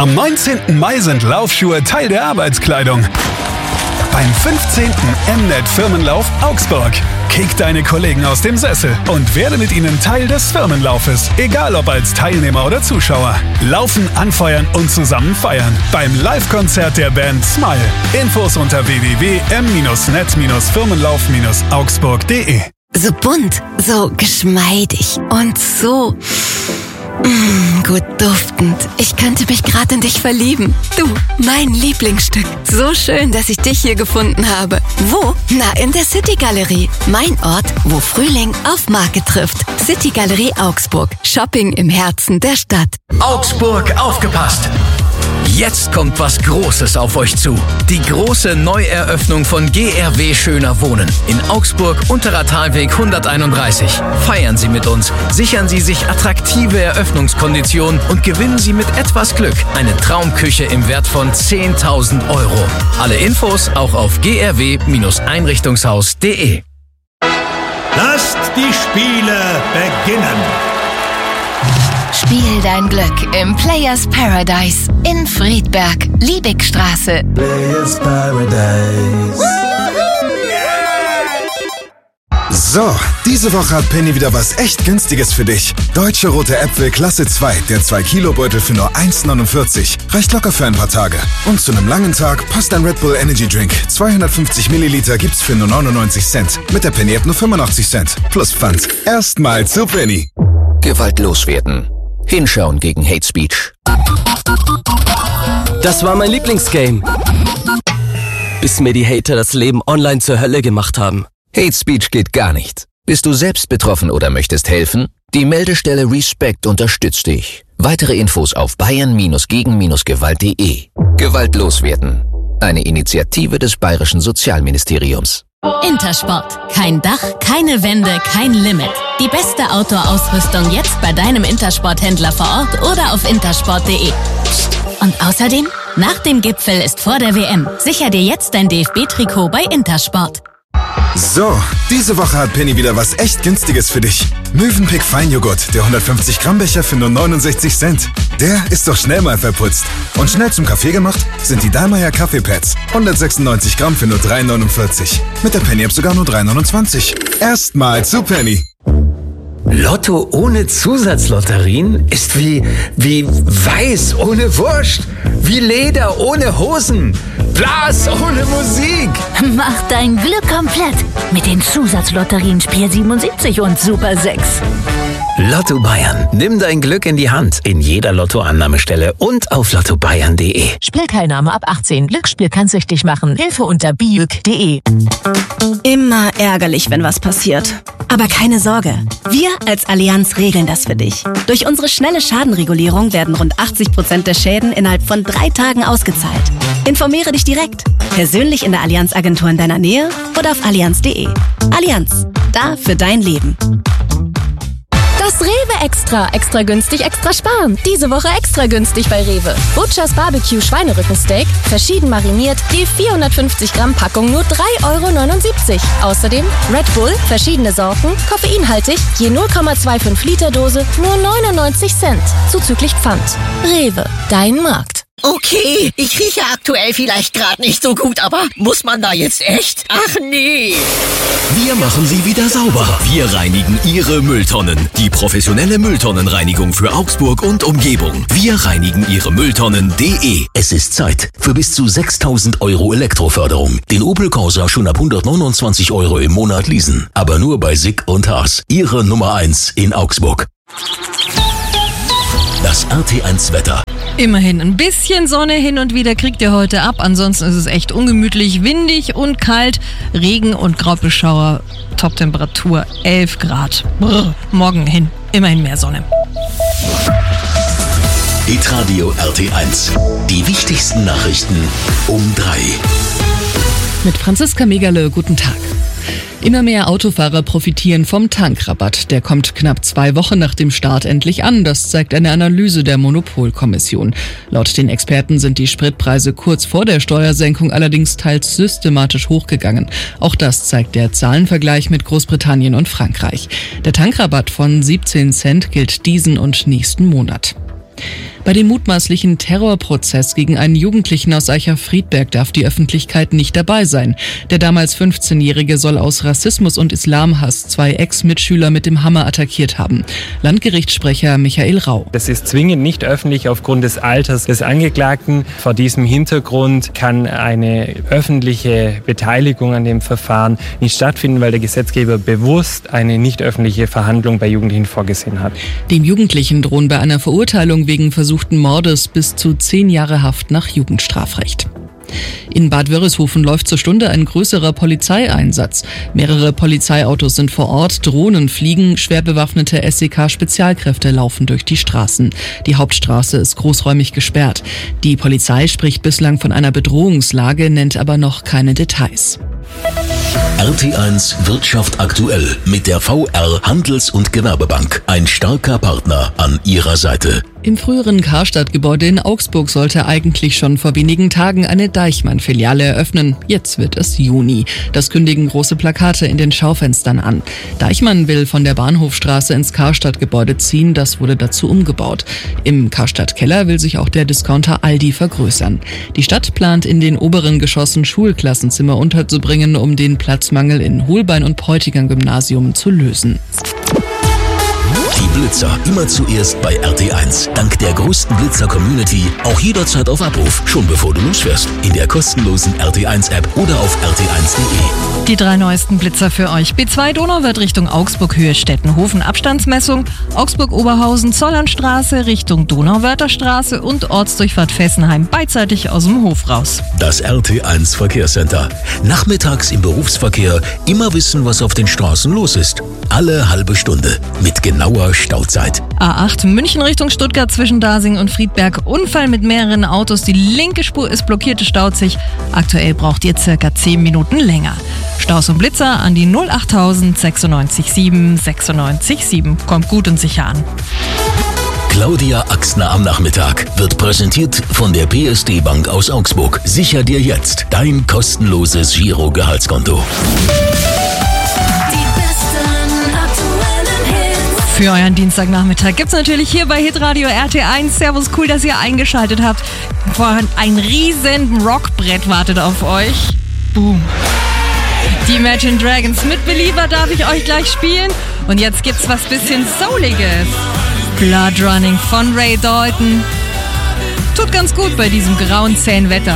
Am 19. Mai sind Laufschuhe Teil der Arbeitskleidung. Beim 15. Mnet Firmenlauf Augsburg. Kick deine Kollegen aus dem Sessel und werde mit ihnen Teil des Firmenlaufes. Egal ob als Teilnehmer oder Zuschauer. Laufen, anfeuern und zusammen feiern. Beim Live-Konzert der Band Smile. Infos unter www.m-net-firmenlauf-augsburg.de. So bunt, so geschmeidig und so gut duftend. Ich könnte mich gerade in dich verlieben. Du, mein Lieblingsstück. So schön, dass ich dich hier gefunden habe. Wo? Na, in der City Galerie. Mein Ort, wo Frühling auf Marke trifft. City Galerie Augsburg. Shopping im Herzen der Stadt. Augsburg, aufgepasst! Jetzt kommt was Großes auf euch zu. Die große Neueröffnung von GRW Schöner Wohnen in Augsburg, Unterer Talweg 131. Feiern Sie mit uns, sichern Sie sich attraktive Eröffnungskonditionen und gewinnen Sie mit etwas Glück eine Traumküche im Wert von 10.000 €. Alle Infos auch auf grw-einrichtungshaus.de. Lasst die Spiele beginnen! Spiel dein Glück im Players Paradise in Friedberg, Liebigstraße. Players Paradise. So, diese Woche hat Penny wieder was echt Günstiges für dich. Deutsche rote Äpfel Klasse 2, der 2-Kilo-Beutel für nur 1,49. Reicht locker für ein paar Tage. Und zu einem langen Tag passt ein Red Bull Energy Drink. 250 Milliliter gibt's für nur 99 Cent. Mit der Penny-App nur 85 Cent. Plus Pfand. Erstmal zu Penny. Gewalt loswerden. Hinschauen gegen Hate Speech. Das war mein Lieblingsgame. Bis mir die Hater das Leben online zur Hölle gemacht haben. Hate Speech geht gar nicht. Bist du selbst betroffen oder möchtest helfen? Die Meldestelle Respect unterstützt dich. Weitere Infos auf bayern-gegen-gewalt.de. Gewalt loswerden. Eine Initiative des Bayerischen Sozialministeriums. Intersport. Kein Dach, keine Wände, kein Limit. Die beste Outdoor-Ausrüstung jetzt bei deinem Intersport-Händler vor Ort oder auf intersport.de. Und außerdem, nach dem Gipfel ist vor der WM. Sicher dir jetzt dein DFB-Trikot bei Intersport. So, diese Woche hat Penny wieder was echt Günstiges für dich. Mövenpick Feinjoghurt, der 150 Gramm Becher für nur 69 Cent. Der ist doch schnell mal verputzt. Und schnell zum Kaffee gemacht sind die Dallmayr Kaffeepads. 196 Gramm für nur 3,49. Mit der Penny-App sogar nur 3,29. Erstmal zu Penny. Lotto ohne Zusatzlotterien ist wie Weiß ohne Wurst, wie Leder ohne Hosen, Blas ohne Musik. Mach dein Glück komplett mit den Zusatzlotterien Spiel 77 und Super 6. Lotto Bayern. Nimm dein Glück in die Hand. In jeder Lottoannahmestelle und auf lottobayern.de. Spielteilnahme ab 18. Glücksspiel kann süchtig machen. Hilfe unter biüg.de. Immer ärgerlich, wenn was passiert. Aber keine Sorge. Wir als Allianz regeln das für dich. Durch unsere schnelle Schadenregulierung werden rund 80% der Schäden innerhalb von 3 Tagen ausgezahlt. Informiere dich direkt. Persönlich in der Allianz-Agentur in deiner Nähe oder auf allianz.de. Allianz. Da für dein Leben. Das Rewe Extra. Extra günstig, extra sparen. Diese Woche extra günstig bei Rewe. Butchers Barbecue Schweinerückensteak, verschieden mariniert, je 450 Gramm Packung nur 3,79 €. Außerdem Red Bull, verschiedene Sorten, koffeinhaltig, je 0,25 Liter Dose, nur 99 Cent. Zuzüglich Pfand. Rewe, dein Markt. Okay, ich rieche aktuell vielleicht gerade nicht so gut, aber muss man da jetzt echt? Ach nee. Wir machen sie wieder sauber. Wir reinigen Ihre Mülltonnen. Die professionelle Mülltonnenreinigung für Augsburg und Umgebung. Wir reinigen Ihre Mülltonnen.de. Es ist Zeit für bis zu 6.000 € Elektroförderung. Den Opel Corsa schon ab 129 € im Monat leasen. Aber nur bei Sick und Haas. Ihre Nummer 1 in Augsburg. Das RT1 Wetter. Immerhin ein bisschen Sonne hin und wieder kriegt ihr heute ab. Ansonsten ist es echt ungemütlich, windig und kalt. Regen und Graupelschauer. Toptemperatur 11 Grad. Brr, morgen hin immerhin mehr Sonne. Hitradio RT1. Die wichtigsten Nachrichten um 3. Mit Franziska Megerle, guten Tag. Immer mehr Autofahrer profitieren vom Tankrabatt. Der kommt knapp 2 Wochen nach dem Start endlich an. Das zeigt eine Analyse der Monopolkommission. Laut den Experten sind die Spritpreise kurz vor der Steuersenkung allerdings teils systematisch hochgegangen. Auch das zeigt der Zahlenvergleich mit Großbritannien und Frankreich. Der Tankrabatt von 17 Cent gilt diesen und nächsten Monat. Bei dem mutmaßlichen Terrorprozess gegen einen Jugendlichen aus Eicher-Friedberg darf die Öffentlichkeit nicht dabei sein. Der damals 15-Jährige soll aus Rassismus und Islamhass 2 Ex-Mitschüler mit dem Hammer attackiert haben. Landgerichtssprecher Michael Rau. Das ist zwingend nicht öffentlich aufgrund des Alters des Angeklagten. Vor diesem Hintergrund kann eine öffentliche Beteiligung an dem Verfahren nicht stattfinden, weil der Gesetzgeber bewusst eine nicht öffentliche Verhandlung bei Jugendlichen vorgesehen hat. Dem Jugendlichen drohen bei einer Verurteilung wegen versuchten Mordes bis zu 10 Jahre Haft nach Jugendstrafrecht. In Bad Wörishofen läuft zur Stunde ein größerer Polizeieinsatz. Mehrere Polizeiautos sind vor Ort, Drohnen fliegen, schwer bewaffnete SEK-Spezialkräfte laufen durch die Straßen. Die Hauptstraße ist großräumig gesperrt. Die Polizei spricht bislang von einer Bedrohungslage, nennt aber noch keine Details. RT1 Wirtschaft aktuell mit der VR Handels- und Gewerbebank. Ein starker Partner an Ihrer Seite. Im früheren Karstadt-Gebäude in Augsburg sollte eigentlich schon vor wenigen Tagen eine Deichmann-Filiale eröffnen. Jetzt wird es Juni. Das kündigen große Plakate in den Schaufenstern an. Deichmann will von der Bahnhofstraße ins Karstadt-Gebäude ziehen. Das wurde dazu umgebaut. Im Karstadt-Keller will sich auch der Discounter Aldi vergrößern. Die Stadt plant in den oberen Geschossen Schulklassenzimmer unterzubringen, um den Platzmangel in Holbein und Bräutigam-Gymnasium zu lösen. Die Blitzer immer zuerst bei RT1. Dank der größten Blitzer-Community auch jederzeit auf Abruf, schon bevor du losfährst. In der kostenlosen RT1-App oder auf rt1.de. Die 3 neuesten Blitzer für euch. B2 Donauwörth Richtung Augsburg, Höhe Stettenhofen, Abstandsmessung. Augsburg-Oberhausen, Zollernstraße Richtung Donauwörther Straße und Ortsdurchfahrt Fessenheim beidseitig aus dem Hof raus. Das RT1 Verkehrscenter. Nachmittags im Berufsverkehr immer wissen, was auf den Straßen los ist. Alle halbe Stunde mit genauer Stauzeit. A8 München Richtung Stuttgart zwischen Dasing und Friedberg. Unfall mit mehreren Autos. Die linke Spur ist blockiert, es staut sich. Aktuell braucht ihr circa 10 Minuten länger. Staus und Blitzer an die 08000 96 7 96 7. Kommt gut und sicher an. Claudia Axner am Nachmittag wird präsentiert von der PSD Bank aus Augsburg. Sicher dir jetzt dein kostenloses Giro-Gehaltskonto. Für euren Dienstagnachmittag gibt's natürlich hier bei Hitradio RT1. Servus, cool, dass ihr eingeschaltet habt. Vorhin ein riesen Rockbrett wartet auf euch. Boom. Die Imagine Dragons mit Believer darf ich euch gleich spielen. Und jetzt gibt's was bisschen Souliges. Blood Running von Ray Dalton. Tut ganz gut bei diesem grauen, zähen Wetter.